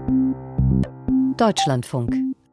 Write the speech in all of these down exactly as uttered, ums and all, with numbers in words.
Deutschlandfunk.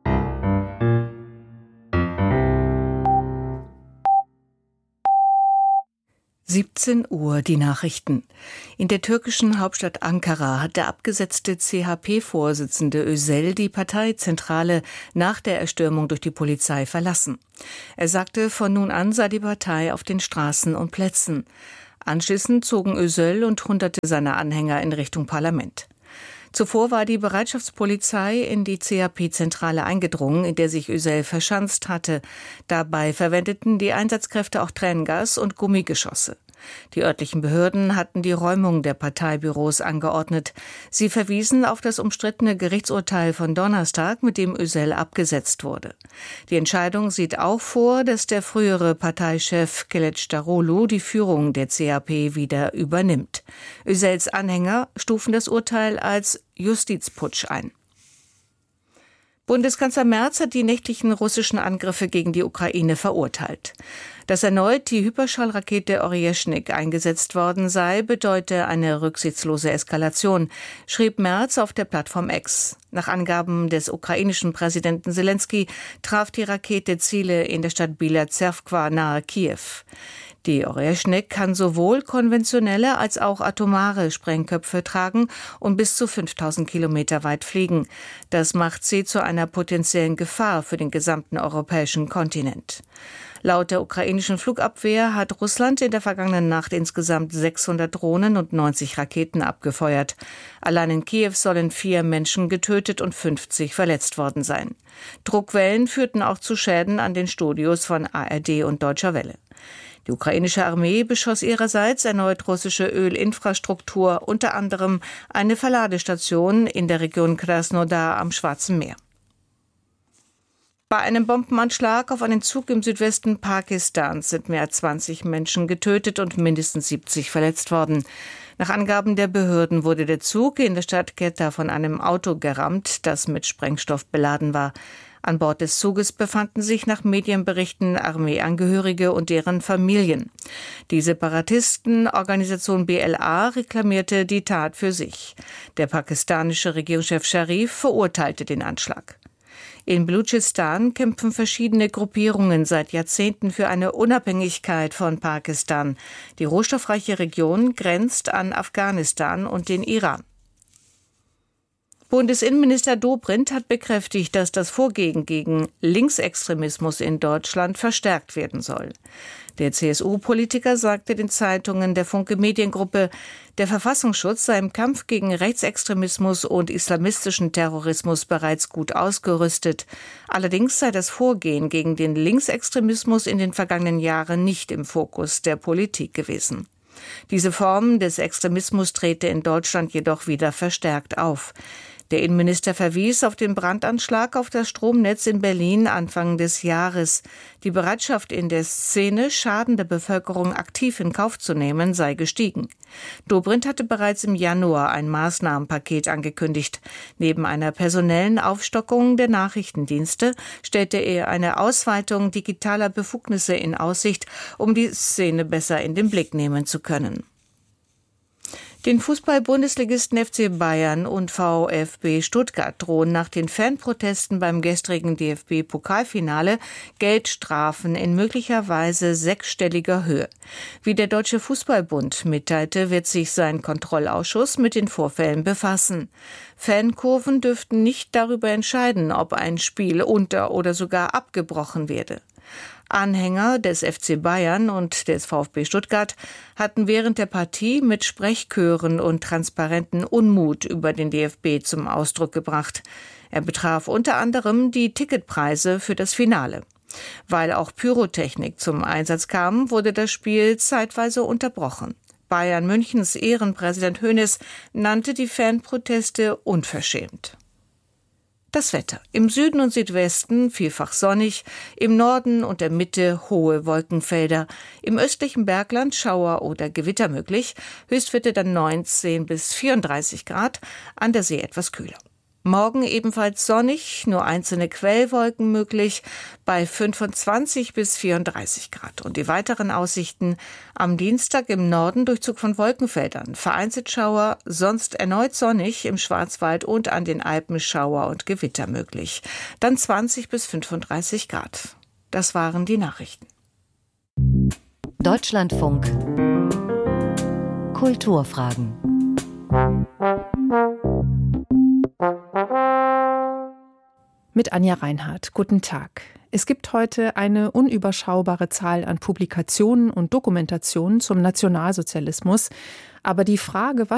siebzehn Uhr, die Nachrichten. In der türkischen Hauptstadt Ankara hat der abgesetzte C H P-Vorsitzende Özel die Parteizentrale nach der Erstürmung durch die Polizei verlassen. Er sagte, von nun an sei die Partei auf den Straßen und Plätzen. Anschließend zogen Özel und Hunderte seiner Anhänger in Richtung Parlament. Zuvor war die Bereitschaftspolizei in die C H P-Zentrale eingedrungen, in der sich Özel verschanzt hatte. Dabei verwendeten die Einsatzkräfte auch Tränengas und Gummigeschosse. Die örtlichen Behörden hatten die Räumung der Parteibüros angeordnet. Sie verwiesen auf das umstrittene Gerichtsurteil von Donnerstag, mit dem Özel abgesetzt wurde. Die Entscheidung sieht auch vor, dass der frühere Parteichef Kılıçdaroğlu die Führung der C H P wieder übernimmt. Özels Anhänger stufen das Urteil als Justizputsch ein. Bundeskanzler Merz hat die nächtlichen russischen Angriffe gegen die Ukraine verurteilt. Dass erneut die Hyperschallrakete Orjeschnik eingesetzt worden sei, bedeute eine rücksichtslose Eskalation, schrieb Merz auf der Plattform X. Nach Angaben des ukrainischen Präsidenten Selenskyj traf die Rakete Ziele in der Stadt Bila Zerkwha nahe Kiew. Die Orjeschnik kann sowohl konventionelle als auch atomare Sprengköpfe tragen und bis zu fünftausend Kilometer weit fliegen. Das macht sie zu einer potenziellen Gefahr für den gesamten europäischen Kontinent. Laut der ukrainischen Flugabwehr hat Russland in der vergangenen Nacht insgesamt sechshundert Drohnen und neunzig Raketen abgefeuert. Allein in Kiew sollen vier Menschen getötet und fünfzig verletzt worden sein. Druckwellen führten auch zu Schäden an den Studios von A R D und Deutscher Welle. Die ukrainische Armee beschoss ihrerseits erneut russische Ölinfrastruktur, unter anderem eine Verladestation in der Region Krasnodar am Schwarzen Meer. Bei einem Bombenanschlag auf einen Zug im Südwesten Pakistans sind mehr als zwanzig Menschen getötet und mindestens siebzig verletzt worden. Nach Angaben der Behörden wurde der Zug in der Stadt Quetta von einem Auto gerammt, das mit Sprengstoff beladen war. An Bord des Zuges befanden sich nach Medienberichten Armeeangehörige und deren Familien. Die Separatistenorganisation B L A reklamierte die Tat für sich. Der pakistanische Regierungschef Sharif verurteilte den Anschlag. In Belutschistan kämpfen verschiedene Gruppierungen seit Jahrzehnten für eine Unabhängigkeit von Pakistan. Die rohstoffreiche Region grenzt an Afghanistan und den Iran. Bundesinnenminister Dobrindt hat bekräftigt, dass das Vorgehen gegen Linksextremismus in Deutschland verstärkt werden soll. Der C S U-Politiker sagte den Zeitungen der Funke Mediengruppe, der Verfassungsschutz sei im Kampf gegen Rechtsextremismus und islamistischen Terrorismus bereits gut ausgerüstet. Allerdings sei das Vorgehen gegen den Linksextremismus in den vergangenen Jahren nicht im Fokus der Politik gewesen. Diese Form des Extremismus trete in Deutschland jedoch wieder verstärkt auf. Der Innenminister verwies auf den Brandanschlag auf das Stromnetz in Berlin Anfang des Jahres. Die Bereitschaft in der Szene, Schaden der Bevölkerung aktiv in Kauf zu nehmen, sei gestiegen. Dobrindt hatte bereits im Januar ein Maßnahmenpaket angekündigt. Neben einer personellen Aufstockung der Nachrichtendienste stellte er eine Ausweitung digitaler Befugnisse in Aussicht, um die Szene besser in den Blick nehmen zu können. Den Fußball-Bundesligisten F C Bayern und VfB Stuttgart drohen nach den Fanprotesten beim gestrigen D F B-Pokalfinale Geldstrafen in möglicherweise sechsstelliger Höhe. Wie der Deutsche Fußballbund mitteilte, wird sich sein Kontrollausschuss mit den Vorfällen befassen. Fankurven dürften nicht darüber entscheiden, ob ein Spiel unter- oder sogar abgebrochen werde. Anhänger des F C Bayern und des VfB Stuttgart hatten während der Partie mit Sprechchören und transparenten Unmut über den D F B zum Ausdruck gebracht. Er betraf unter anderem die Ticketpreise für das Finale. Weil auch Pyrotechnik zum Einsatz kam, wurde das Spiel zeitweise unterbrochen. Bayern Münchens Ehrenpräsident Hoeneß nannte die Fanproteste unverschämt. Das Wetter. Im Süden und Südwesten vielfach sonnig, im Norden und der Mitte hohe Wolkenfelder, im östlichen Bergland Schauer oder Gewitter möglich, Höchstwerte dann neunzehn bis vierunddreißig Grad, an der See etwas kühler. Morgen ebenfalls sonnig, nur einzelne Quellwolken möglich, bei fünfundzwanzig bis vierunddreißig Grad. Und die weiteren Aussichten: am Dienstag im Norden Durchzug von Wolkenfeldern, vereinzelt Schauer, sonst erneut sonnig, im Schwarzwald und an den Alpen Schauer und Gewitter möglich. Dann zwanzig bis fünfunddreißig Grad. Das waren die Nachrichten. Deutschlandfunk Kulturfragen. Mit Anja Reinhardt. Guten Tag. Es gibt heute eine unüberschaubare Zahl an Publikationen und Dokumentationen zum Nationalsozialismus. Aber die Frage, was